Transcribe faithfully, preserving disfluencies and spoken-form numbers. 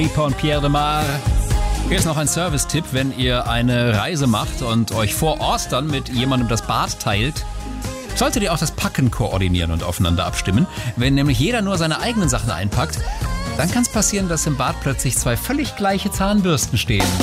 und Pierre de Mar. Hier ist noch ein Service-Tipp, wenn ihr eine Reise macht und euch vor Ort dann mit jemandem das Bad teilt, solltet ihr auch das Packen koordinieren und aufeinander abstimmen. Wenn nämlich jeder nur seine eigenen Sachen einpackt, dann kann es passieren, dass im Bad plötzlich zwei völlig gleiche Zahnbürsten stehen.